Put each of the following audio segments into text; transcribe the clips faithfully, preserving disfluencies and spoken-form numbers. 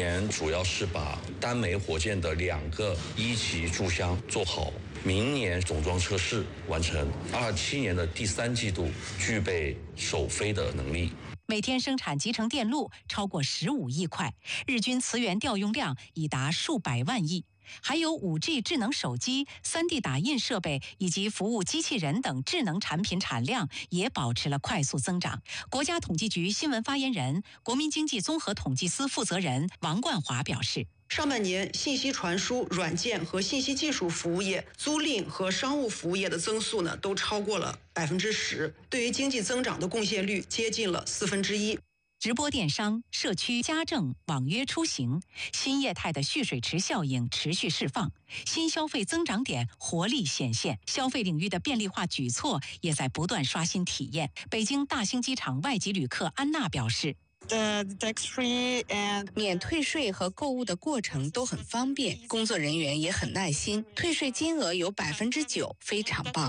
年主要是把单枚火箭的两个一级柱箱做好，明年总装测试完成，二七年的第三季度具备首飞的能力。 每天生产集成电路超过十五亿块，日均磁源调用量已达数百万亿。还有 五 G 智能手机、三 D 打印设备以及服务机器人等智能产品产量也保持了快速增长。国家统计局新闻发言人、国民经济综合统计司负责人王冠华表示， 上半年信息传输、软件和信息技术服务业、租赁和商务服务业的增速呢，都超过了百分之十，对于经济增长的贡献率接近了四分之一。 直播电商、社区家政、网约出行，新业态的蓄水池效应持续释放，新消费增长点活力显现，消费领域的便利化举措也在不断刷新体验。北京大兴机场外籍旅客安娜表示， 免退税和购物的过程都很方便，工作人员也很耐心，退税金额有百分之九，非常棒。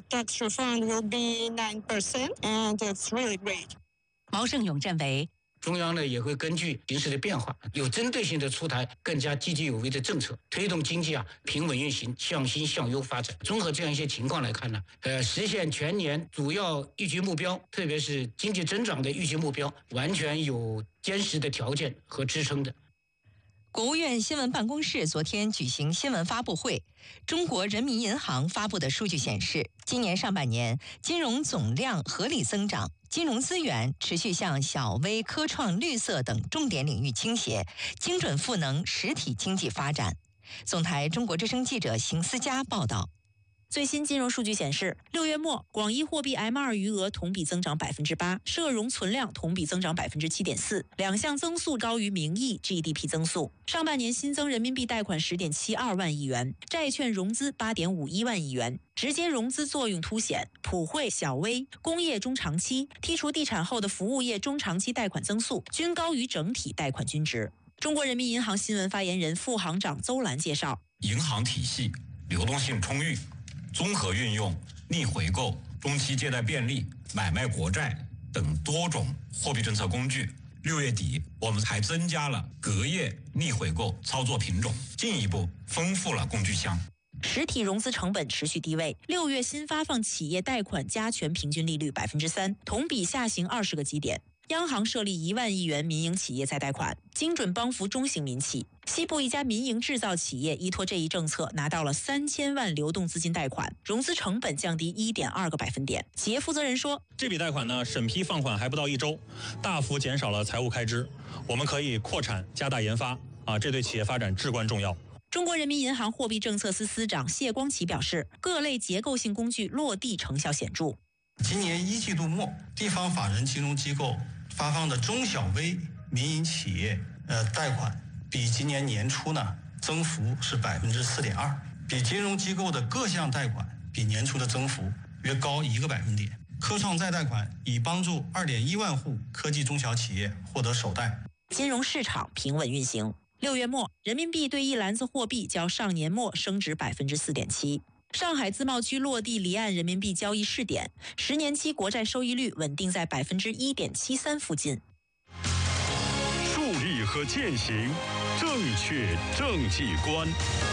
毛盛勇认为， 中央呢也会根据形势的变化，有针对性的出台更加积极有为的政策，推动经济啊平稳运行，向新向优发展。综合这样一些情况来看呢，呃，实现全年主要预期目标，特别是经济增长的预期目标，完全有坚实的条件和支撑的。 国务院新闻办公室昨天举行新闻发布会，中国人民银行发布的数据显示，今年上半年金融总量合理增长，金融资源持续向小微、科创、绿色等重点领域倾斜，精准赋能实体经济发展。总台中国之声记者邢思佳报道。 最新金融数据显示，六月末广义货币 M 二 余额同比增长百分之八，社融存量同比增长百分之七点四，两项增速高于名义 G D P 增速。上半年新增人民币贷款十点七二万亿元，债券融资八点五一万亿元，直接融资作用凸显，普惠、小微、工业中长期剔除地产后的服务业中长期贷款增速均高于整体贷款均值。中国人民银行新闻发言人、副行长邹兰介绍， 银行体系流动性充裕，综合运用逆回购、中期借贷便利、买卖国债等多种货币政策工具。六月底，我们还增加了隔夜逆回购操作品种，进一步丰富了工具箱。 实体融资成本持续低位，六月新发放企业贷款加权平均利率百分之三，同比下行二十个基点。央行设立一万亿元民营企业再贷款，精准帮扶中型民企。西部一家民营制造企业依托这一政策，拿到了三千万流动资金贷款，融资成本降低一点二个百分点。企业负责人说， 这笔贷款呢，审批放款还不到一周，大幅减少了财务开支，我们可以扩产加大研发啊，这对企业发展至关重要。 中国人民银行货币政策司司长谢光奇表示，各类结构性工具落地成效显著。 今年一季度末，地方法人金融机构发放的中小微民营企业呃贷款，比今年年初呢增幅是百分之四点二，比金融机构的各项贷款比年初的增幅约高一个百分点。科创再贷款已帮助二点一万户科技中小企业获得首贷。 金融市场平稳运行。六月末，人民币对一篮子货币较上年末升值百分之四点七。上海自贸区落地离岸人民币交易试点，十年期国债收益率稳定在百分之一点七三附近。 树立和践行正确政绩观。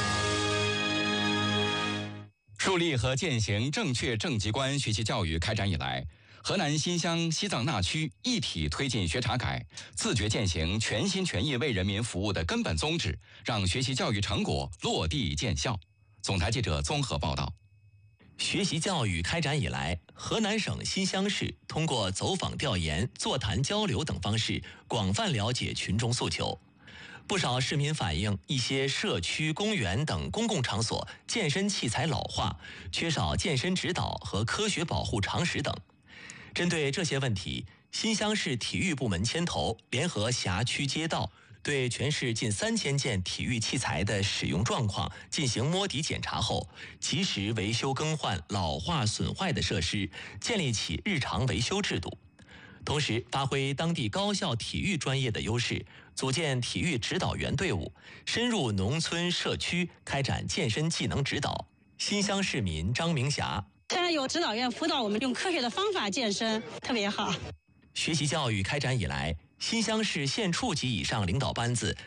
树立和践行正确政绩观学习教育开展以来，河南新乡西藏那区一体推进学查改，自觉践行全心全意为人民服务的根本宗旨，让学习教育成果落地见效。总台记者综合报道。 学习教育开展以来，河南省新乡市通过走访调研、座谈交流等方式，广泛了解群众诉求。不少市民反映，一些社区、公园等公共场所健身器材老化，缺少健身指导和科学保护常识等。针对这些问题，新乡市体育部门牵头，联合辖区街道，对全市近三千件体育器材的使用状况进行摸底检查后，及时维修更换老化损坏的设施，建立起日常维修制度。同时，发挥当地高校体育专业的优势，组建体育指导员队伍，深入农村社区开展健身技能指导。新乡市民张明霞： 现在有指导员辅导我们用科学的方法健身，特别好。 学习教育开展以来，新乡市县处级以上领导班子